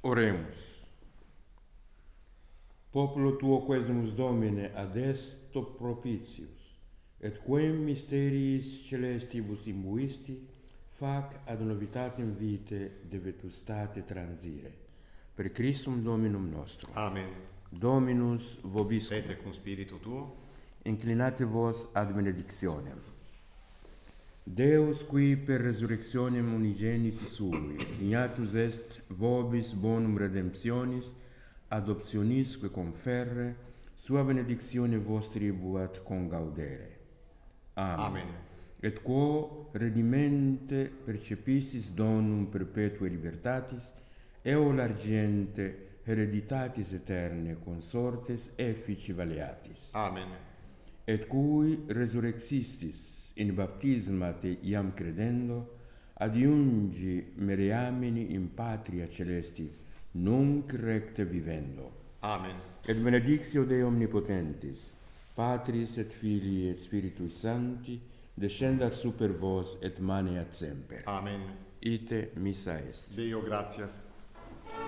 Oremus. Populo tuo quesumus Domine ad esto propitius, et quem mysteriis celestibus imbuisti, fac ad novitatem vitae de vetustate transire. Per Christum Dominum nostrum. Amen. Dominus vobiscum. Et cum spiritu tuo. Inclinate vos ad benedictionem. Deus qui per resurrectionem unigeniti sui, dignatus est vobis bonum redemptionis, adoptionisque conferre, sua benedictione vos tribuat con gaudere. Amen. Amen. Et quo redimente percepistis donum perpetue libertatis, eo largiente hereditatis eterne consortes effici valeatis. Amen. Et cui resurrexistis in baptisma te iam credendo, adiungi mereamini in patria celesti, nunc recte vivendo. Amen. Et benedictio Dei omnipotentis, Patris et Filii et Spiritui Sancti, descendat super vos et maneat semper. Amen. Ite missa est. Deo gratias.